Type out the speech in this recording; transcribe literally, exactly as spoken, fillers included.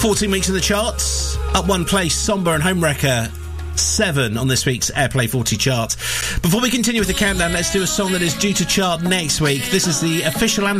fourteen weeks in the charts. Up one place, Somber and Homewrecker, seven on this week's Airplay forty chart. Before we continue with the countdown, let's do a song that is due to chart next week. This is the official anthem